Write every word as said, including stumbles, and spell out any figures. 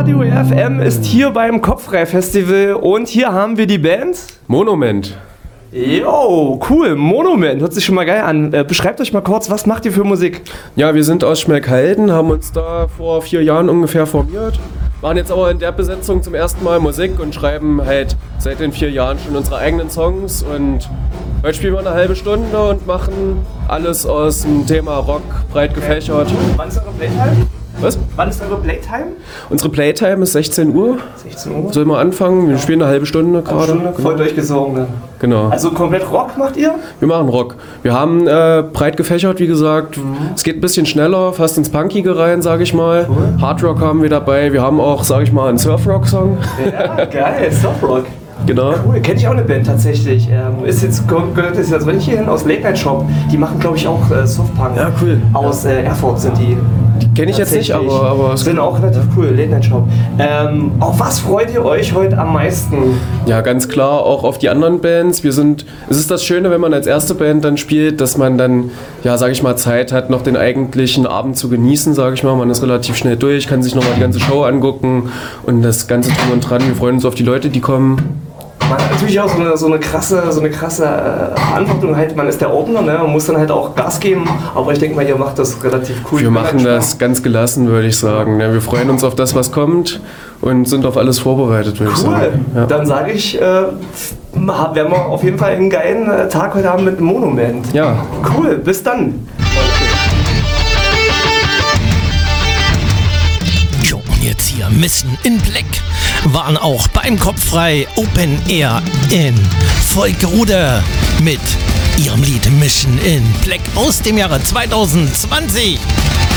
Radio F M ist hier beim Kopffrei-Festival und hier haben wir die Band Monument. Jo, cool, Monument, hört sich schon mal geil an. Äh, beschreibt euch mal kurz, was macht ihr für Musik? Ja, wir sind aus Schmelkhalden, haben uns da vor vier Jahren ungefähr formiert. Machen jetzt aber in der Besetzung zum ersten Mal Musik und schreiben halt seit den vier Jahren schon unsere eigenen Songs. Und heute spielen wir eine halbe Stunde und machen alles aus dem Thema Rock, breit gefächert. Wann ist eure Playtime? Was? Wann ist eure Playtime? Unsere Playtime ist sechzehn Uhr. sechzehn Uhr? Sollen wir anfangen? Wir spielen eine halbe Stunde gerade. Stunde, voll durchgesogen dann. Genau. Also komplett Rock macht ihr? Wir machen Rock. Wir haben äh, breit gefächert, wie gesagt. Mhm. Es geht ein bisschen schneller, fast ins Punkige rein, sage ich mal. Cool. Hardrock haben wir dabei. Wir haben auch, sage ich mal, einen Surfrock-Song. Ja, geil, Surfrock. Genau. Cool, kenne ich auch eine Band tatsächlich. Ähm, ist jetzt, gehört das jetzt richtig hin aus Late Night Shop. Die machen, glaube ich, auch äh, Surfpunk. Ja, cool. Aus äh, Erfurt sind die. Die kenne ich jetzt nicht, aber... aber sind auch relativ cool, Late Night Shop. Ähm, auf was freut ihr euch heute am meisten? Ja, ganz klar, auch auf die anderen Bands. Wir sind... Es ist das Schöne, wenn man als erste Band dann spielt, dass man dann, ja, sage ich mal, Zeit hat, noch den eigentlichen Abend zu genießen, sage ich mal. Man ist relativ schnell durch, kann sich nochmal die ganze Show angucken und das Ganze drum und dran. Wir freuen uns auf die Leute, die kommen. Man hat natürlich auch so eine, so eine krasse, so eine krasse äh, Verantwortung, halt, man ist der Ordner, ne? Man muss dann halt auch Gas geben, aber ich denke mal, ihr macht das relativ cool. Wir machen das ganz gelassen, würde ich sagen. Ja, wir freuen uns auf das, was kommt und sind auf alles vorbereitet, würde cool. ich sagen. Ja. Dann sage ich, äh, werden wir auf jeden Fall einen geilen äh, Tag heute Abend mit dem Monument. Ja. Cool, bis dann. Jo, und jetzt hier Mission in Black waren auch beim Kopffrei Open Air in Volkerude mit ihrem Lied Mission in Black aus dem Jahre zwanzig zwanzig.